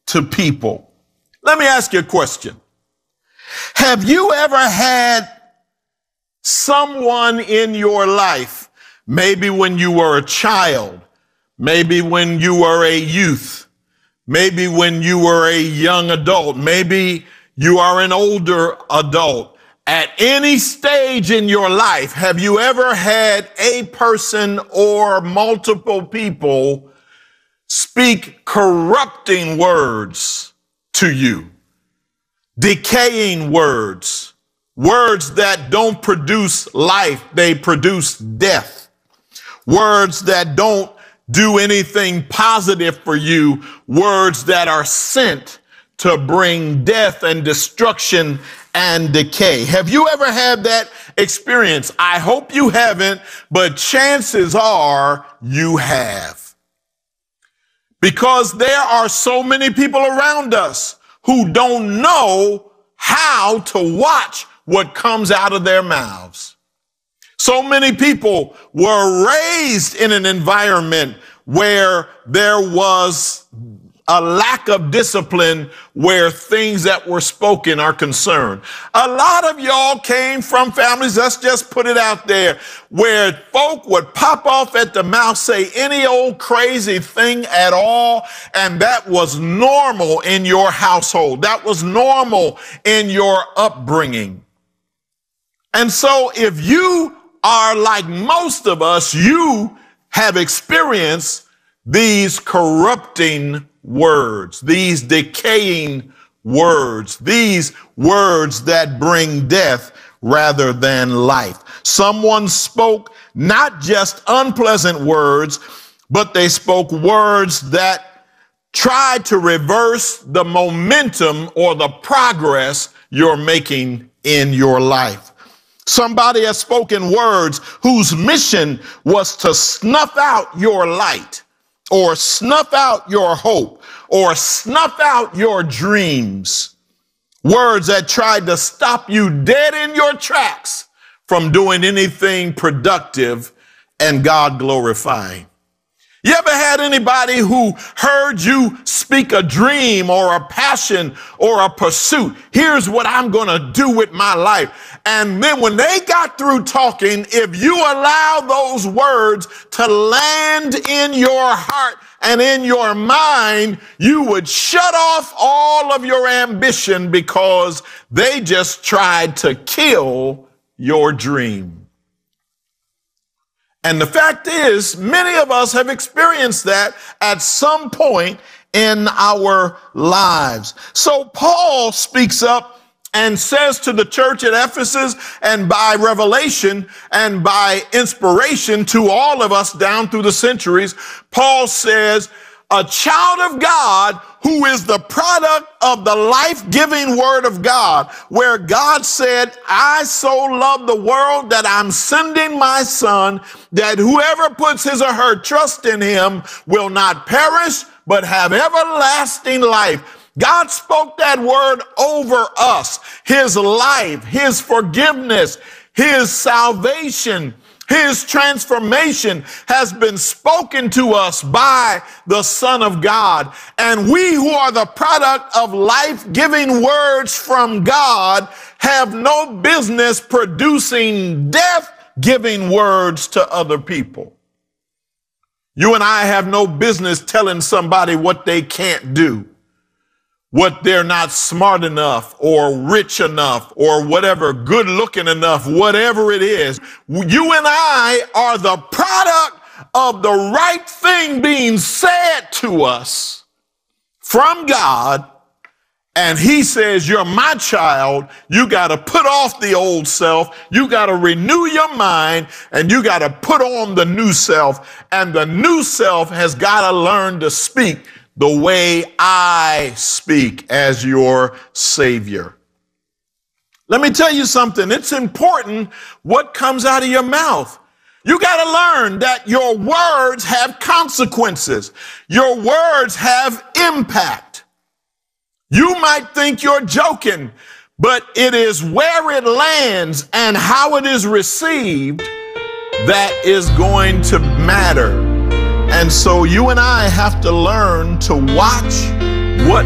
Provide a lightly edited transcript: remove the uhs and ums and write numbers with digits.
to people. Let me ask you a question. Have you ever had someone in your life, maybe when you were a child, maybe when you were a youth, maybe when you were a young adult, maybe you are an older adult, at any stage in your life, have you ever had a person or multiple people speak corrupting words to you? Decaying words, words that don't produce life, they produce death. Words that don't do anything positive for you, words that are sent to bring death and destruction and decay. Have you ever had that experience? I hope you haven't, but chances are you have. Because there are so many people around us who don't know how to watch what comes out of their mouths. So many people were raised in an environment where there was a lack of discipline, where things that were spoken are concerned. A lot of y'all came from families, let's just put it out there, where folk would pop off at the mouth, say any old crazy thing at all, and that was normal in your household. That was normal in your upbringing. And so if you are like most of us, you have experienced these corrupting words, these decaying words, these words that bring death rather than life. Someone spoke not just unpleasant words, but they spoke words that tried to reverse the momentum or the progress you're making in your life. Somebody has spoken words whose mission was to snuff out your light, or snuff out your hope, or snuff out your dreams. Words that tried to stop you dead in your tracks from doing anything productive and God glorifying. You ever had anybody who heard you speak a dream or a passion or a pursuit? Here's what I'm going to do with my life. And then when they got through talking, if you allow those words to land in your heart and in your mind, you would shut off all of your ambition because they just tried to kill your dream. And the fact is, many of us have experienced that at some point in our lives. So Paul speaks up and says to the church at Ephesus, and by revelation and by inspiration to all of us down through the centuries, Paul says, a child of God who is the product of the life-giving word of God, where God said, I so love the world that I'm sending my son, that whoever puts his or her trust in him will not perish, but have everlasting life. God spoke that word over us, his life, his forgiveness, his salvation, his transformation has been spoken to us by the Son of God. And we who are the product of life-giving words from God have no business producing death-giving words to other people. You and I have no business telling somebody what they can't do, what they're not smart enough or rich enough or whatever, good looking enough, whatever it is. You and I are the product of the right thing being said to us from God. And he says, you're my child. You got to put off the old self. You got to renew your mind, and you got to put on the new self. And the new self has got to learn to speak the way I speak as your Savior. Let me tell you something. It's important what comes out of your mouth. You got to learn that your words have consequences. Your words have impact. You might think you're joking, but it is where it lands and how it is received that is going to matter. And so you and I have to learn to watch